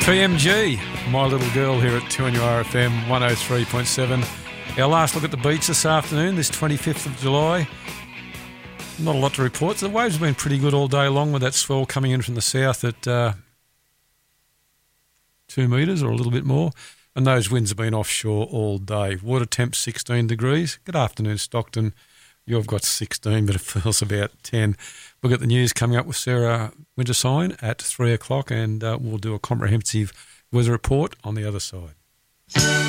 PMG, My Little Girl here at 2NURFM 103.7. Our last look at the beach this afternoon, this 25th of July. Not a lot to report. The waves have been pretty good all day long with that swell coming in from the south at 2 metres or a little bit more. And those winds have been offshore all day. Water temp 16 degrees. Good afternoon, Stockton. You've got 16, but it feels about 10. We'll get the news coming up with Sarah Wintersign at 3 o'clock, and we'll do a comprehensive weather report on the other side.